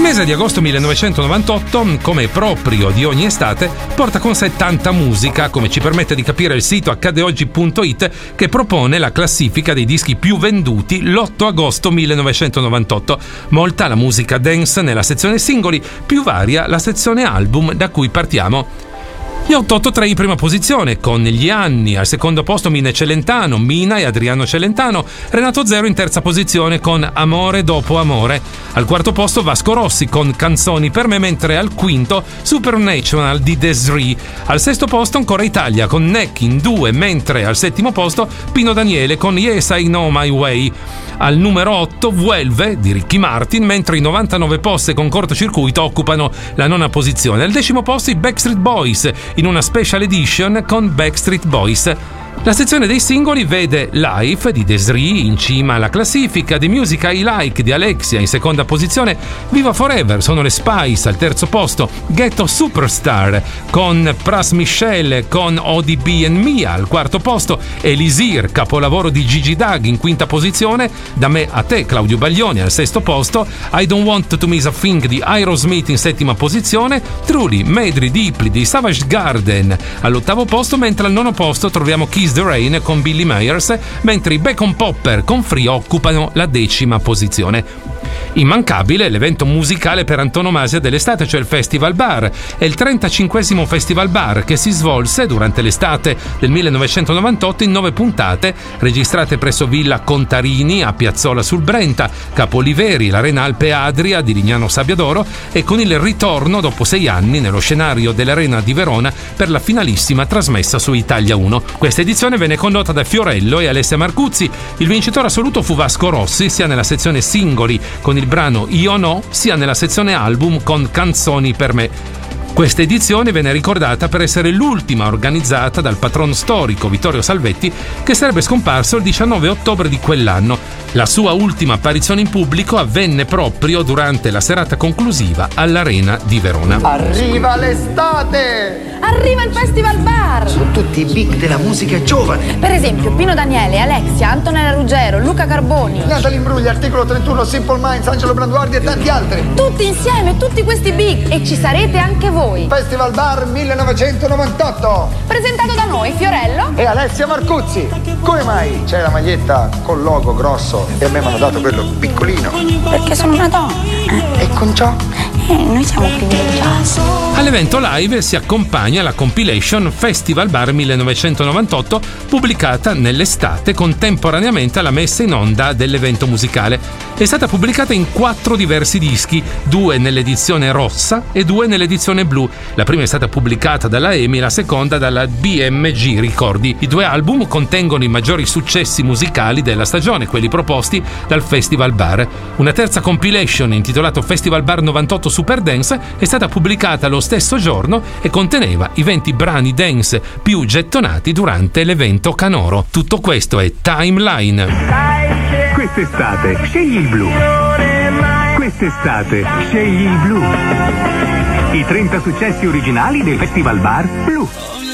mese di agosto 1998, come è proprio di ogni estate, porta con sé tanta musica, come ci permette di capire il sito accadeoggi.it, che propone la classifica dei dischi più venduti l'8 agosto 1998. Molta la musica dance nella sezione singoli, più varia la sezione album da cui partiamo. Gli 883 in prima posizione, con Gli anni, al secondo posto Mina e Adriano Celentano, Renato Zero in terza posizione con Amore dopo amore, al quarto posto Vasco Rossi con Canzoni per me, mentre al quinto Supernatural di Des'ree, al sesto posto ancora Italia con Neck in 2, mentre al settimo posto Pino Daniele con Yes I Know My Way, al numero 8 Vuelve di Ricky Martin, mentre i 99 posti con Cortocircuito occupano la nona posizione. Al decimo posto i Backstreet Boys in una special edition con Backstreet Boys. La sezione dei singoli vede Life di Des'ree in cima alla classifica, The Music I Like di Alexia in seconda posizione, Viva Forever sono le Spice al terzo posto, Ghetto Superstar con Pras Michelle con ODB and Mia al quarto posto, Elisir, capolavoro di Gigi Doug in quinta posizione, Da me a te Claudio Baglioni al sesto posto, I Don't Want to Miss a Thing di Aerosmith in settima posizione, Truly, Medley Deeply di Savage Garden all'ottavo posto, mentre al nono posto troviamo Kiss the Rain con Billy Myers, mentre i Bacon Popper con Free occupano la decima posizione. Immancabile l'evento musicale per antonomasia dell'estate, cioè il Festival Bar. È il 35esimo Festival Bar che si svolse durante l'estate del 1998 in 9 puntate, registrate presso Villa Contarini a Piazzola sul Brenta, Capoliveri, l'Arena Alpe Adria di Lignano Sabbiadoro, e con il ritorno dopo 6 anni nello scenario dell'Arena di Verona per la finalissima trasmessa su Italia 1. Questa edizione venne condotta da Fiorello e Alessia Marcuzzi. Il vincitore assoluto fu Vasco Rossi, sia nella sezione singoli con il brano Io No, sia nella sezione album con Canzoni per me. Questa edizione venne ricordata per essere l'ultima organizzata dal patrono storico Vittorio Salvetti, che sarebbe scomparso il 19 ottobre di quell'anno. La sua ultima apparizione in pubblico avvenne proprio durante la serata conclusiva all'Arena di Verona. Arriva l'estate! Arriva il Festival Bar! Sono tutti i big della musica giovane. Per esempio Pino Daniele, Alexia, Antonella Ruggero, Luca Carboni, Natalie Imbruglia, Articolo 31, Simple Minds, Angelo Branduardi e tanti altri. tutti insieme, tutti questi big, e ci sarete anche voi. Festival Bar 1998. Presentato da noi, Fiorello E Alessia Marcuzzi. Come mai c'è la maglietta col logo grosso e a me mi hanno dato quello piccolino? perché sono una donna. E con ciò? Noi siamo privilegiati. All'evento live si accompagna la compilation Festival Bar 1998, pubblicata nell'estate contemporaneamente alla messa in onda dell'evento musicale. È stata pubblicata in 4 diversi dischi, 2 nell'edizione rossa e 2 nell'edizione blu. La prima è stata pubblicata dalla EMI, la seconda dalla BMG Ricordi. I 2 album contengono i maggiori successi musicali della stagione, quelli proposti dal Festival Bar. Una terza compilation, intitolata Festival Bar 98 Super Dance, è stata pubblicata lo stesso giorno e conteneva i 20 brani dance più gettonati durante l'evento canoro. Tutto questo è Timeline. Quest'estate scegli il blu. Quest'estate scegli il blu. I 30 successi originali del Festival Bar Blu.